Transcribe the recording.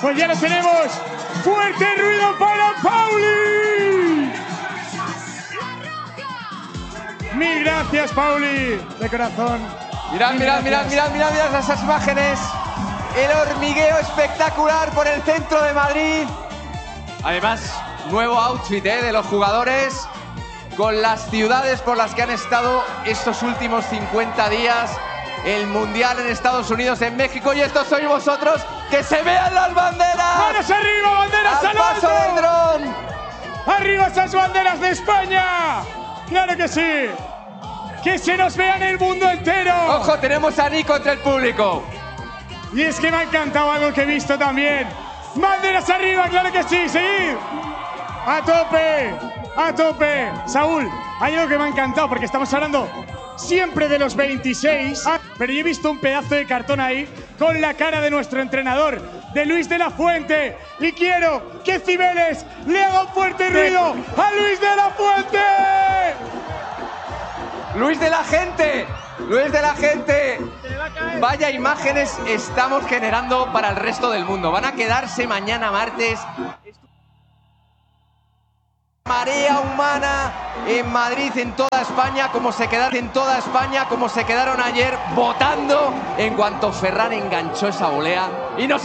Pues ya lo tenemos. ¡Fuerte ruido para Pauli! Mil gracias, Pauli, de corazón. Mirad esas imágenes. El hormigueo espectacular por el centro de Madrid. Además, nuevo outfit de los jugadores con las ciudades por las que han estado estos últimos 50 días. El Mundial en Estados Unidos, en México, y estos sois vosotros. ¡Que se vean las banderas! ¡Manos arriba, banderas al paso alto! del dron! ¡Arriba esas banderas de España! ¡Claro que sí! ¡Que se nos vea en el mundo entero! ¡Ojo, tenemos a Nico entre el público! Y es que me ha encantado algo que he visto también. ¡Banderas arriba, claro que sí! ¡Seguid! ¡A tope! ¡A tope! Saúl, hay algo que me ha encantado porque estamos hablando siempre de los 26, pero yo he visto un pedazo de cartón ahí con la cara de nuestro entrenador, de Luis de la Fuente, y quiero que Cibeles le haga un fuerte ruido a Luis de la Fuente. ¡Luis de la gente! ¡Luis de la gente! Vaya imágenes estamos generando para el resto del mundo. Van a quedarse mañana martes. Marea humana en Madrid, en toda España, como se quedaron ayer votando en cuanto Ferran enganchó esa volea y nos